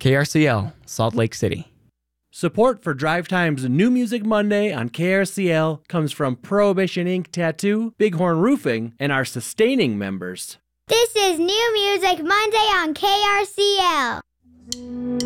KRCL, Salt Lake City. Support for Drive Time's New Music Monday on KRCL comes from Prohibition Ink Tattoo, Bighorn Roofing, and our sustaining members. This is New Music Monday on KRCL.